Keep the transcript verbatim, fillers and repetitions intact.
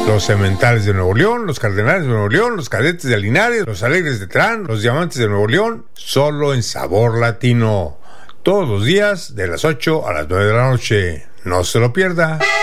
Los Cementales de Nuevo León, los Cardenales de Nuevo León, los Cadetes de Linares, los Alegres de Terán, los Diamantes de Nuevo León, solo en Sabor Latino. Todos los días de las ocho a las nueve de la noche. No se lo pierda.